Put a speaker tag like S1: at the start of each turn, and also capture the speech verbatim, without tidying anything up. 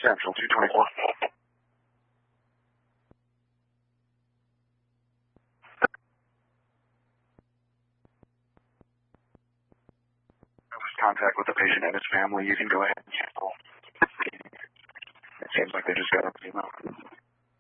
S1: Central, two twenty-four. Contact with the patient and his family. You can go ahead and cancel. It seems like they just got up, you know.